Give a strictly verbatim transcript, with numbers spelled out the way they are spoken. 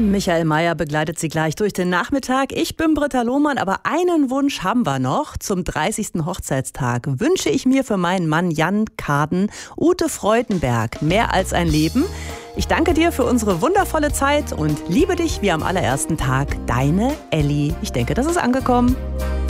Michael Mayer begleitet Sie gleich durch den Nachmittag. Ich bin Britta Lohmann, aber einen Wunsch haben wir noch. Zum dreißigsten Hochzeitstag wünsche ich mir für meinen Mann Jan Kaden Ute Freudenberg mehr als ein Leben. Ich danke dir für unsere wundervolle Zeit und liebe dich wie am allerersten Tag. Deine Elli. Ich denke, das ist angekommen.